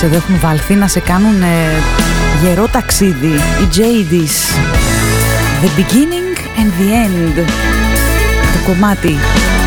εντάξει, εδώ έχουν βαλθεί να σε κάνουν γερό ταξίδι. Οι JD's, The Beginning and the End. Το κομμάτι